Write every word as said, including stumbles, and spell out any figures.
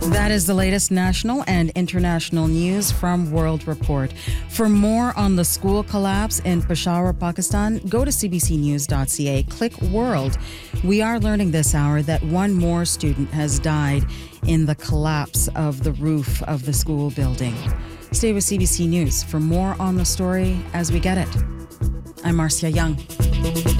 That is the latest national and international news from World Report. For more on the school collapse in Peshawar, Pakistan, go to c b c news dot c a. Click World. We are learning this hour that one more student has died in the collapse of the roof of the school building. Stay with C B C News for more on the story as we get it. I'm Marcia Young.